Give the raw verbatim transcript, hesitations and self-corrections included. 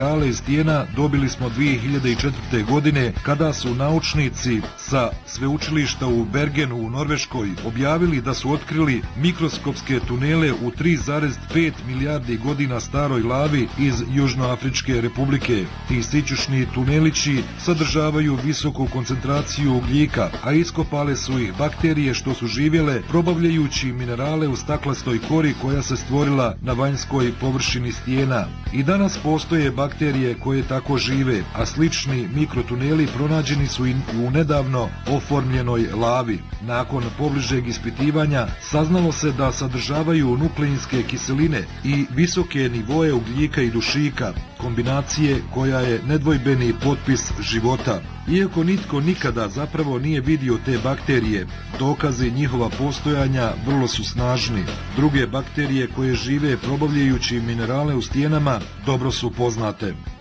minerale iz stijena dobili smo dvije hiljade četvrte. godine kada su naučnici sa sveučilišta u Bergenu u Norveškoj objavili da su otkrili mikroskopske tunele u tri zarez pet milijardi godina staroj lavi iz Južnoafričke republike. Ti sićušni tunelići sadržavaju visoku koncentraciju ugljika, a iskopale su ih bakterije što su živjele probavljajući minerale u staklastoj kori koja se stvorila na vanjskoj površini stijena. I danas postoje bakterije koje tako žive, a slični mikrotuneli pronađeni su i u nedavno oformljenoj lavi. Nakon pobližeg ispitivanja saznalo se da sadržavaju nukleinske kiseline i visoke nivoe ugljika i dušika, kombinacije koja je nedvojbeni potpis života. Iako nitko nikada zapravo nije vidio te bakterije, dokazi njihova postojanja vrlo su snažni. Druge bakterije koje žive probavljajući minerale u stijenama dobro su poznate.